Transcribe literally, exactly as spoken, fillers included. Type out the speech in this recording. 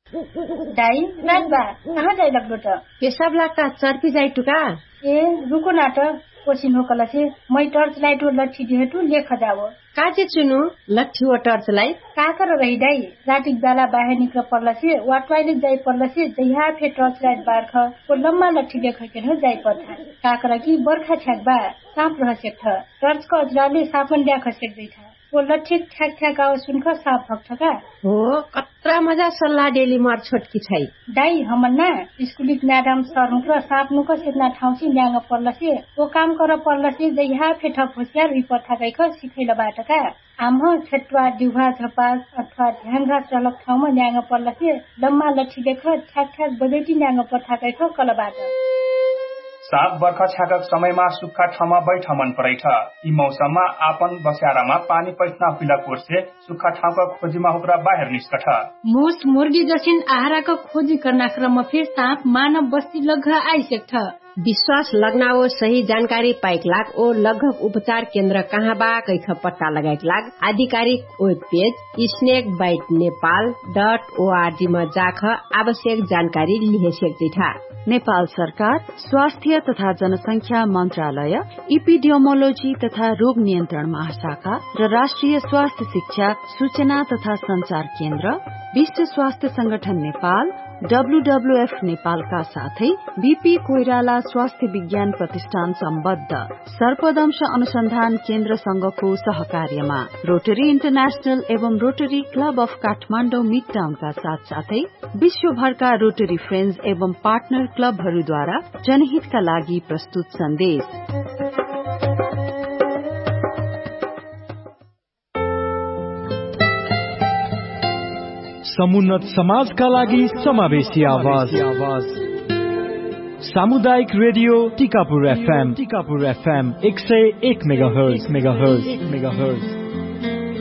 दाई नागबा कहाँ जाई लाग्दो त पेशाब लाग्दा चर्पी जाई टुका ए रुको नाट कोसिन हो कलसे मै टर्च लाइट हो लट्ठी दिहेटु लेख जाव काजे चुनु लट्ठी व टर्च लाइट का कर रही दाई रातिक बेला बाहिर निक्ल पर्लसे वा टॉयलेट जाई पर्लसे जहाँ फे टर्च लाइट बार्ख को लम्बा लट्ठी लेख के न जाई पर्था का कर कि बर्खा छ्याक बा साप रह सेक्थ टर्च को अजराले सापन द्या खसेक दैथा वो लट्ठी ठ्याक ठ्याक आवाज सुनख साप भक्थ का हो कत्रा मजा सल्लाह डेली मार छोटकी छै दाई हमन्ना स्कुलिक म्याडम सर मुक्र साप नुक सेतना ठाउँसी न्याङ पर्लसे ओ काम कर पर्लसे जहाँ फे ठप होसियार रिपोर्ट थाकैख सिखैल बाटका आम छेटवा दिउहा झपास अथवा ढ्याङ्गा चलक ठाउँमा न्याङ पर्लसे लम्मा लट्ठी देख ठ्याक ठ्याक बजेटी न्याङ पर्थाकैख कलबाट साप बर्खा छ्याकक समयमा सुक्खा ठाउँमा बैठ मन परेछ यी मौसममा आपन बस्यारामा पानी पैठना पिला कोर्से सुक्खा ठाउँका खोजीमा हुक्रा बाहिर निस्कठ मुस मुर्गी जसिन आहाराको खोजी गर्न क्रम फेर साप मानव बस्ती लग्घ आइसेक्थ विश्वास लगना ओ सही जानकारी पाइक लाग ओ लघु उपचार केन्द्र कहाँ बा कैख पत्ता लगाइक लाग आधिकारिक web page snake bite Nepal dot ORG मा जाख आवश्यक जानकारी लिहे सक्दिथा नेपाल सरकार स्वास्थ्य तथा जनसंख्या मन्त्रालय इपिडियोमोलोजी तथा रोग नियन्त्रण महाशाखा र राष्ट्रिय स्वास्थ्य शिक्षा सूचना तथा संचार केन्द्र विश्व स्वास्थ्य संगठन नेपाल डब्ल्यूडब्ल्यूएफ नेपालका साथै बीपी कोइराला स्वास्थ्य विज्ञान प्रतिष्ठान सम्बद्ध सर्पदंश अनुसन्धान केन्द्र संघको सहकार्यमा रोटरी इन्टरनेशनल एवं rotary club of Kathmandu mid टाउनका साथ साथै विश्वभरका रोटरी फ्रेन्ड्स एवं पार्टनर क्लबहरूद्वारा जनहितका लागि प्रस्तुत सन्देश। समुन्नत समाजका लागि समावेशी आवाज सामुदायिक radio Tikapur FM Tikapur FM एक सय एक मेगाहर्ज मेगाहर्ज मेगाहर्ज